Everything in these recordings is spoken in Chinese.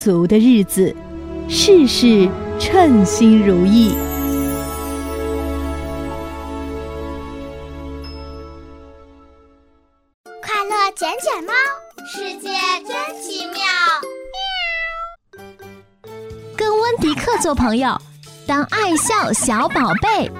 足的日子，事事称心如意。 快乐捡捡猫，世界真奇妙。 跟温迪克做朋友，当爱笑小宝贝。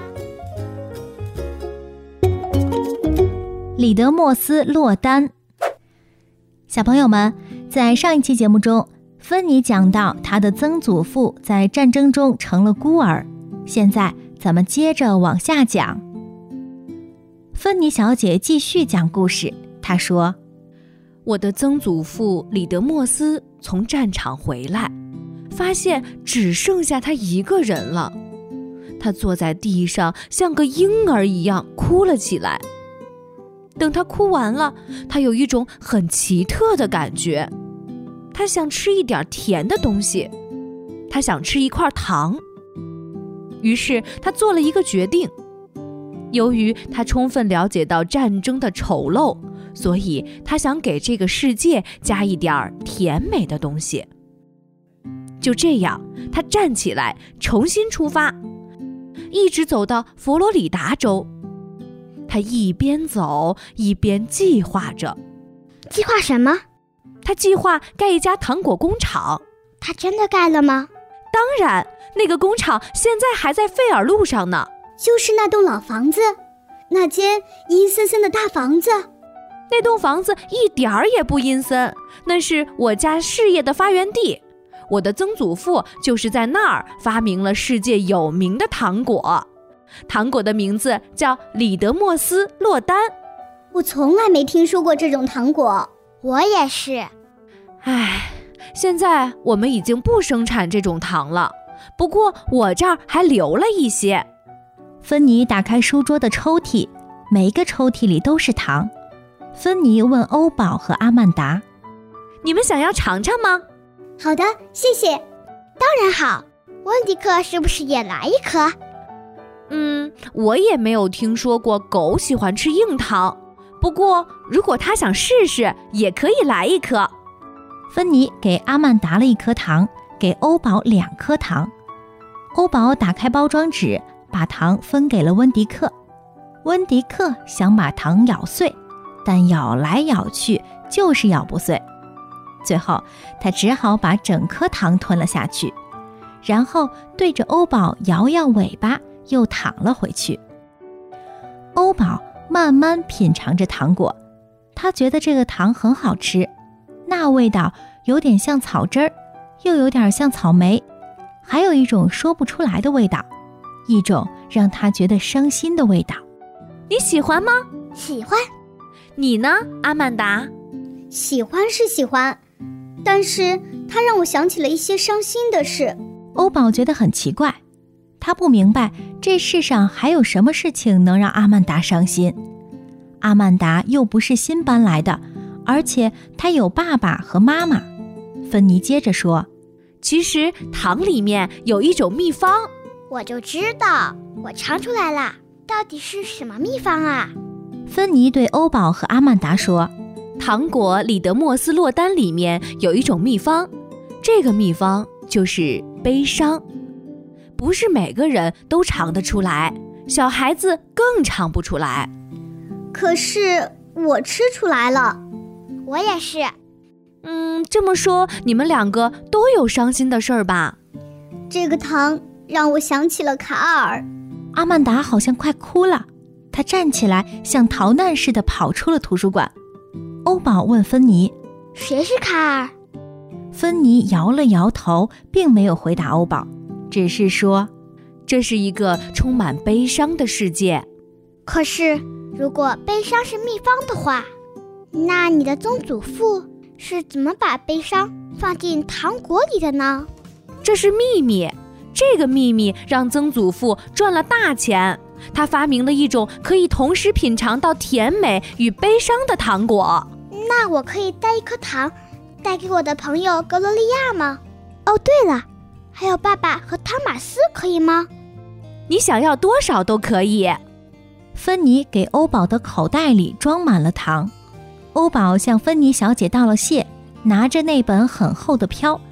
里德莫斯·洛丹。小朋友们，在上一期节目中，芬妮讲到她的曾祖父在战争中成了孤儿。现在咱们接着往下讲。芬妮小姐继续讲故事，她说： 我的曾祖父里德莫斯从战场回来，发现只剩下他一个人了。他坐在地上，像个婴儿一样哭了起来。等他哭完了，他有一种很奇特的感觉，他想吃一点甜的东西，他想吃一块糖。于是他做了一个决定，由于他充分了解到战争的丑陋，所以他想给这个世界加一点甜美的东西。就这样，他站起来，重新出发，一直走到佛罗里达州。他一边走一边计划着。 计划什么？ 他计划盖一家糖果工厂。 他真的盖了吗？ 当然，那个工厂现在还在费尔路上呢。 就是那栋老房子，那间阴森森的大房子。 那栋房子一点儿也不阴森，那是我家事业的发源地。我的曾祖父就是在那儿发明了世界有名的糖果。糖果的名字叫里德莫斯·洛丹。 我从来没听说过这种糖果。我也是。 唉，现在我们已经不生产这种糖了，不过我这儿还留了一些。 芬妮打开书桌的抽屉，每一个抽屉里都是糖。芬妮问欧宝和阿曼达： 你们想要尝尝吗？ 好的，谢谢。当然好。温迪克是不是也来一颗？ 我也没有听说过狗喜欢吃硬糖，不过如果他想试试，也可以来一颗。 芬妮给阿曼达了一颗糖，给欧宝2颗糖。欧宝打开包装纸，把糖分给了温迪克。温迪克想把糖咬碎，但咬来咬去就是咬不碎。最后他只好把整颗糖吞了下去，然后对着欧宝摇摇尾巴，又躺了回去。欧宝慢慢品尝着糖果，他觉得这个糖很好吃，那味道有点像草汁儿，又有点像草莓，还有一种说不出来的味道，一种让他觉得伤心的味道。 你喜欢吗？ 喜欢。 你呢，阿曼达？ 喜欢是喜欢，但是它让我想起了一些伤心的事。 欧宝觉得很奇怪，他不明白这世上还有什么事情能让阿曼达伤心。阿曼达又不是新搬来的，而且他有爸爸和妈妈。芬妮接着说： 其实糖里面有一种秘方。 我就知道，我尝出来了，到底是什么秘方啊？ 芬妮对欧宝和阿曼达说： 糖果里德莫斯·洛丹里面有一种秘方，这个秘方就是悲伤。不是每个人都尝得出来，小孩子更尝不出来。 可是我吃出来了。我也是。 这么说你们2个都有伤心的事儿吧？ 这个糖让我想起了卡尔。 阿曼达好像快哭了，她站起来像逃难似的跑出了图书馆。欧宝问芬妮： 谁是卡尔？ 芬妮摇了摇头，并没有回答欧宝，只是说： 这是一个充满悲伤的世界。 可是如果悲伤是秘方的话，那你的曾祖父是怎么把悲伤放进糖果里的呢？ 这是秘密，这个秘密让曾祖父赚了大钱。他发明了一种可以同时品尝到甜美与悲伤的糖果。 那我可以带一颗糖带给我的朋友格罗利亚吗？哦，对了，还有爸爸和汤马斯，可以吗？ 你想要多少都可以。 芬妮给欧宝的口袋里装满了糖。欧宝向芬妮小姐道了谢，拿着那本很厚的票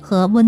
和温